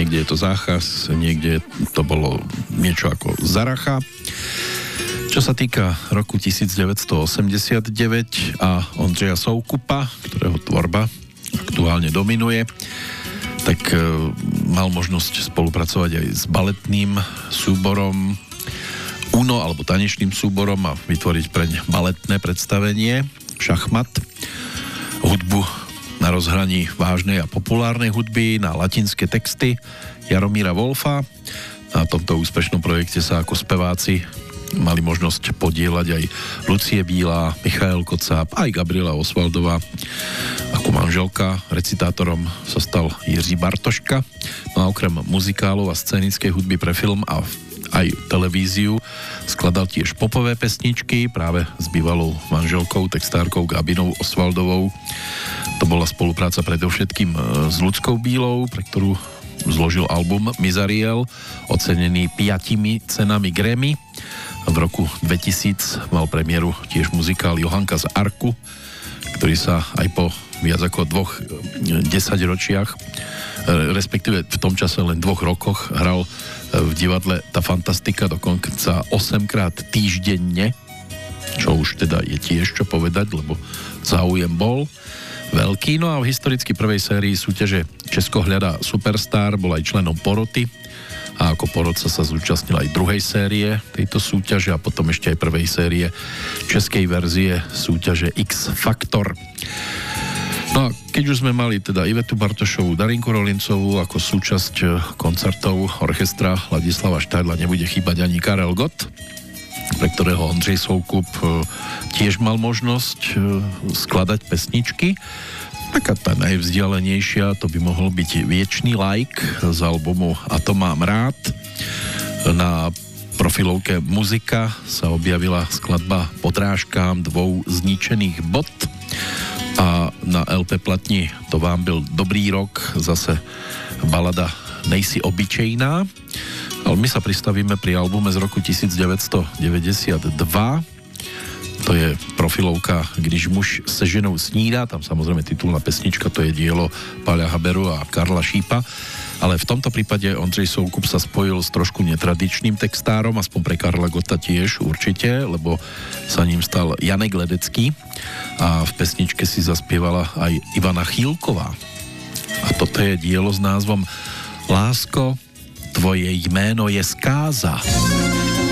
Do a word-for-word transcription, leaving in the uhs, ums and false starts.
Niekde je to Záchaz, niekde to bolo niečo ako Zaracha. Čo sa týka roku devätnásťstoosemdesiatdeväť a Ondřeja Soukupa, ktorého tvorba aktuálne dominuje, tak e, mal možnosť spolupracovať aj s baletným súborom Uno, alebo tanečným súborom a vytvoriť preň baletné predstavenie Šachmat. Hudbu na rozhraní vážnej a populárnej hudby, na latinské texty Jaromíra Wolfa. Na tomto úspešnom projekte sa ako speváci mali možnosť podieľať aj Lucie Bílá, Michael Kocáb, aj Gabriela Osvaldová. Ako manželka recitátorom sa stal Jiří Bartoška. No a okrem muzikálov a scénickej hudby pre film a aj televíziu skladal tiež popové pesničky práve s bývalou manželkou, textárkou Gabinou Osvaldovou. To bola spolupráca predovšetkým s Ľudskou Bílou, pre ktorú zložil album Mizariel, ocenený piatimi cenami Grammy. V roku dvetisíc mal premiéru tiež muzikál Johanka z Arku, ktorý sa aj po viac ako dvoch desaťročiach, respektíve v tom čase len dvoch rokoch, hral v divadle Tá fantastika dokonca osemkrát týždenne, čo už teda je tiež čo povedať, lebo záujem bol veľký. No a v historicky prvej sérii súťaže Česko hľadá superstar bol aj členom poroty a ako porodca sa zúčastnil aj druhej série tejto súťaže a potom ešte aj prvej série českej verzie súťaže X Factor. No a keď už sme mali teda Ivetu Bartošovú, Darinku Rolincovú ako súčasť koncertov orchestra Ladislava Štajdla, nebude chýbať ani Karel Gott, pre ktorého Ondřej Soukup tiež mal možnosť skladať pesničky. Taká tá najvzdialenejšia, to by mohol byť Viečný like z albumu A to mám rád. Na profilovke Muzika sa objavila skladba Podrážkám dvou zničených bod a na el pé platni To vám byl dobrý rok zase balada Nejsi obyčejná. Ale my sa pristavíme pri albume z roku devätnásťstodeväťdesiatdva. To je profilovka Když muž se ženou snídá, tam samozrejme titulná pesnička, to je dielo Páľa Haberu a Karla Šípa, ale v tomto prípade Ondřej Soukup sa spojil s trošku netradičným textárom, aspoň pre Karla Gotta tiež určite, lebo sa ním stal Janek Ledecký a v pesničke si zaspievala aj Ivana Chýlková. A toto je dielo s názvom Lásko, tvoje jméno je zkáza.